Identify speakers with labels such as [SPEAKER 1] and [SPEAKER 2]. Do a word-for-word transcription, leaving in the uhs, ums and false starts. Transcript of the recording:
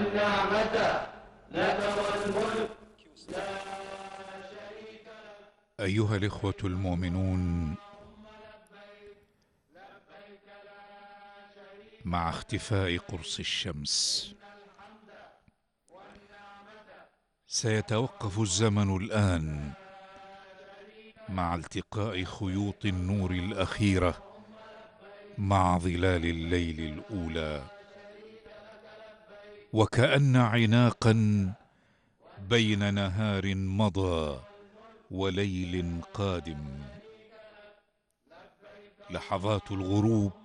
[SPEAKER 1] والنعمة لك والملك لا شريك لك.
[SPEAKER 2] أيها الإخوة المؤمنون، مع اختفاء قرص الشمس سيتوقف الزمن الآن مع التقاء خيوط النور الأخيرة مع ظلال الليل الأولى، وكأن عناقا بين نهار مضى وليل قادم. لحظات الغروب